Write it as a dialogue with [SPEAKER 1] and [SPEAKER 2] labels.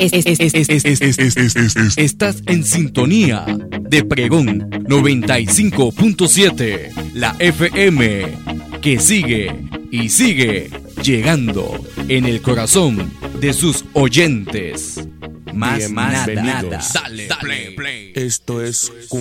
[SPEAKER 1] Estás en sintonía de Pregón 95.7, la FM, que sigue y sigue llegando en el corazón de sus oyentes. Más nada. Dale play.
[SPEAKER 2] Esto es